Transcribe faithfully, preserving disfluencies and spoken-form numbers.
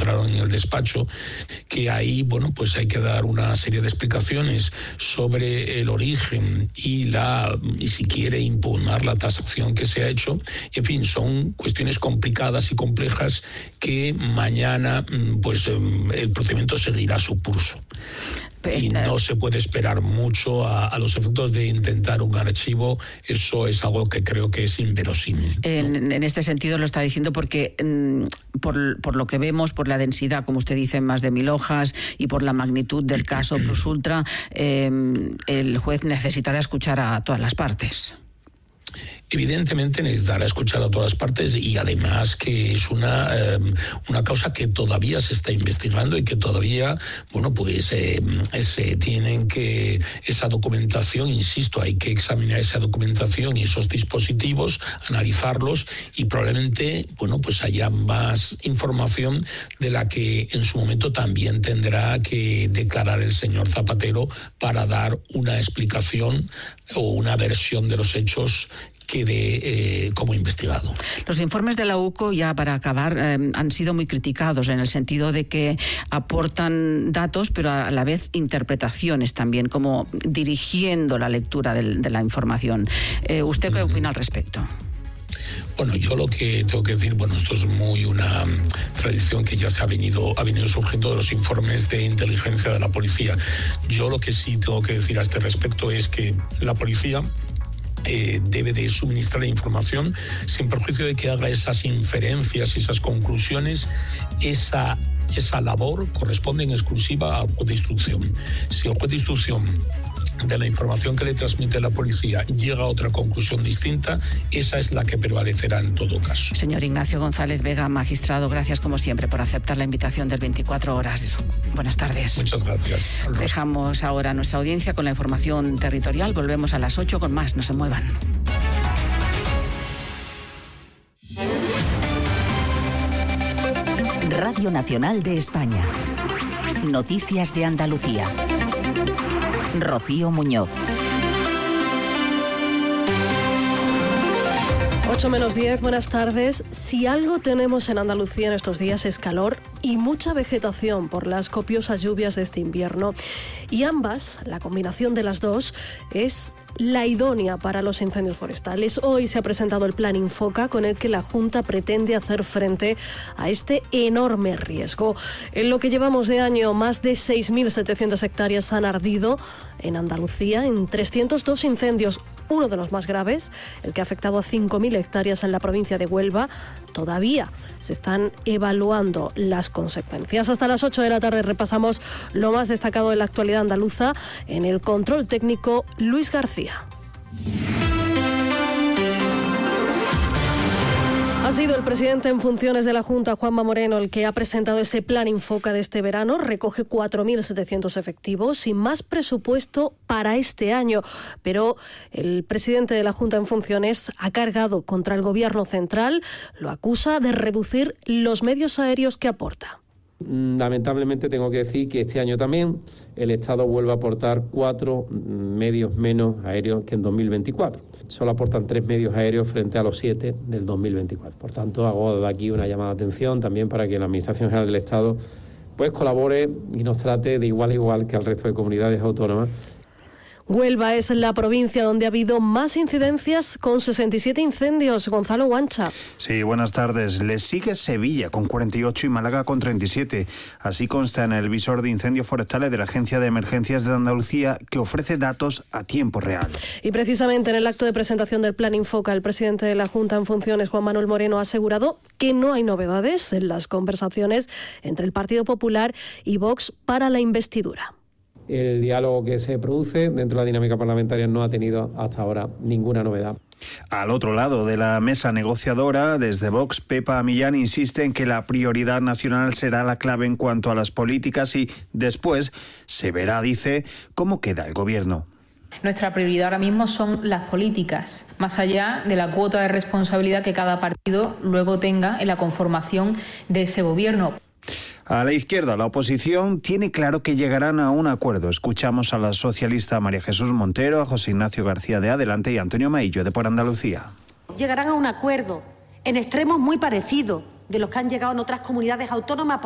entraron en el despacho, que ahí, bueno, pues hay que dar una serie de explicaciones sobre el origen y la y si quiere impugnar la tasación que se ha hecho. En fin, son cuestiones complicadas y complejas que mañana, pues, el procedimiento seguirá su curso. Y no se puede esperar mucho a, a los efectos de intentar un archivo. Eso es algo que creo que es inverosímil, ¿no? En, en este sentido lo está diciendo porque mm, por, por lo que vemos, por la densidad, como usted dice, más de mil hojas, y por la magnitud del caso plus ultra, eh, el juez necesitará escuchar a todas las partes. Evidentemente necesitará escuchar a todas las partes, y además que es una, eh, una causa que todavía se está investigando y que todavía, bueno, pues eh, se tienen que, esa documentación, insisto, hay que examinar esa documentación y esos dispositivos, analizarlos, y probablemente, bueno, pues haya más información de la que en su momento también tendrá que declarar el señor Zapatero para dar una explicación o una versión de los hechos quede eh, como investigado. Los informes de la U C O, ya para acabar, eh, han sido muy criticados en el sentido de que aportan datos, pero a la vez interpretaciones también, como dirigiendo la lectura del, de la información. Eh, ¿Usted qué opina al respecto? Bueno, yo lo que tengo que decir, bueno, esto es muy una um, tradición que ya se ha venido, ha venido surgiendo de los informes de inteligencia de la policía. Yo lo que sí tengo que decir a este respecto es que la policía Eh, debe de suministrar información sin perjuicio de que haga esas inferencias y esas conclusiones. Esa, esa labor corresponde en exclusiva al juez de instrucción. Si el juez de instrucción, de la información que le transmite la policía, llega a otra conclusión distinta, esa es la que prevalecerá en todo caso. Señor Ignacio González Vega, magistrado, gracias como siempre por aceptar la invitación del veinticuatro horas. Buenas tardes. Muchas gracias. Dejamos ahora nuestra audiencia con la información territorial. Volvemos a las ocho con más. No se muevan. Radio Nacional de España. Noticias de Andalucía. Rocío Muñoz. ocho menos diez, buenas tardes. Si algo tenemos en Andalucía en estos días es calor y mucha vegetación por las copiosas lluvias de este invierno. Y ambas, la combinación de las dos, es la idónea para los incendios forestales. Hoy se ha presentado el Plan Infoca, con el que la Junta pretende hacer frente a este enorme riesgo. En lo que llevamos de año, más de seis mil setecientas hectáreas han ardido en Andalucía, en trescientos dos incendios, uno de los más graves, el que ha afectado a cinco mil hectáreas en la provincia de Huelva. Todavía se están evaluando las consecuencias. Hasta las ocho de la tarde repasamos lo más destacado de la actualidad andaluza. En el control técnico, Luis García. Ha sido el presidente en funciones de la Junta, Juanma Moreno, el que ha presentado ese Plan Infoca de este verano. Recoge cuatro mil setecientos efectivos y más presupuesto para este año. Pero el presidente de la Junta en funciones ha cargado contra el Gobierno central. Lo acusa de reducir los medios aéreos que aporta. Lamentablemente tengo que decir que este año también el Estado vuelve a aportar cuatro medios menos aéreos que en dos mil veinticuatro. Solo aportan tres medios aéreos frente a los siete del dos mil veinticuatro. Por tanto, hago de aquí una llamada de atención también para que la Administración General del Estado pues colabore y nos trate de igual a igual que al resto de comunidades autónomas. Huelva es la provincia donde ha habido más incidencias, con sesenta y siete incendios. Gonzalo Guancha. Sí, buenas tardes. Les sigue Sevilla con cuarenta y ocho y Málaga con treinta y siete. Así consta en el visor de incendios forestales de la Agencia de Emergencias de Andalucía, que ofrece datos a tiempo real. Y precisamente en el acto de presentación del Plan Infoca, el presidente de la Junta en funciones, Juan Manuel Moreno, ha asegurado que no hay novedades en las conversaciones entre el Partido Popular y Vox para la investidura. El diálogo que se produce dentro de la dinámica parlamentaria no ha tenido hasta ahora ninguna novedad. Al otro lado de la mesa negociadora, desde Vox, Pepa Millán insiste en que la prioridad nacional será la clave en cuanto a las políticas y después se verá, dice, cómo queda el gobierno. Nuestra prioridad ahora mismo son las políticas, más allá de la cuota de responsabilidad que cada partido luego tenga en la conformación de ese gobierno. A la izquierda, la oposición tiene claro que llegarán a un acuerdo. Escuchamos a la socialista María Jesús Montero, a José Ignacio García de Adelante y a Antonio Maillo de Por Andalucía. Llegarán a un acuerdo en extremos muy parecidos de los que han llegado en otras comunidades autónomas.